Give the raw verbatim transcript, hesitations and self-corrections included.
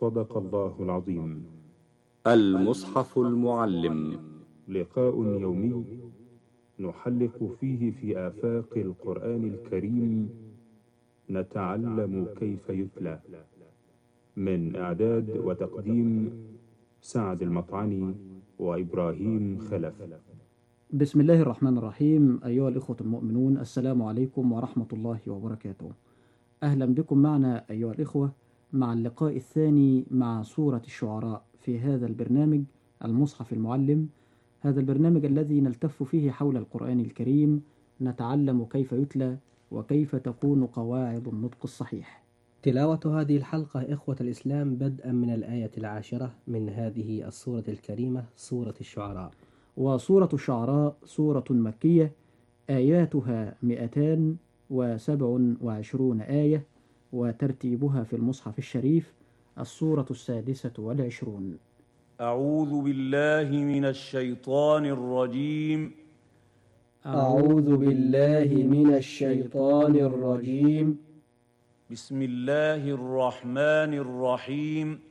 صدق الله العظيم. المصحف المعلم، لقاء يومي نحلق فيه في آفاق القرآن الكريم، نتعلم كيف يتلى. من إعداد وتقديم سعد المطعني وإبراهيم خلف. بسم الله الرحمن الرحيم. أيها الإخوة المؤمنون، السلام عليكم ورحمة الله وبركاته. أهلا بكم معنا أيها الإخوة مع اللقاء الثاني مع سورة الشعراء في هذا البرنامج المصحف المعلم، هذا البرنامج الذي نلتف فيه حول القرآن الكريم، نتعلم كيف يتلى وكيف تكون قواعد النطق الصحيح. تلاوة هذه الحلقة إخوة الإسلام بدءا من الآية العاشرة من هذه السورة الكريمة، سورة الشعراء. وسورة الشعراء سورة مكية، آياتها مئتان وسبع وعشرون آية، وترتيبها في المصحف الشريف السورة السادسة والعشرون. أعوذ بالله من الشيطان الرجيم. أعوذ بالله من الشيطان الرجيم. بسم الله الرحمن الرحيم.